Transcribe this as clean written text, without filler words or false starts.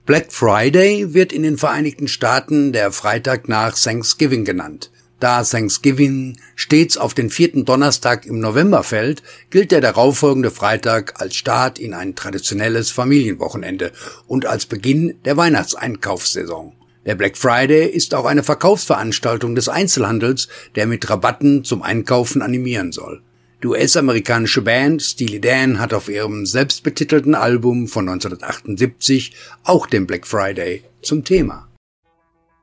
Black Friday wird in den Vereinigten Staaten der Freitag nach Thanksgiving genannt. Da Thanksgiving stets auf den 4. Donnerstag im November fällt, gilt der darauffolgende Freitag als Start in ein traditionelles Familienwochenende und als Beginn der Weihnachtseinkaufssaison. Der Black Friday ist auch eine Verkaufsveranstaltung des Einzelhandels, der mit Rabatten zum Einkaufen animieren soll. Die US-amerikanische Band Steely Dan hat auf ihrem selbstbetitelten Album von 1978 auch den Black Friday zum Thema.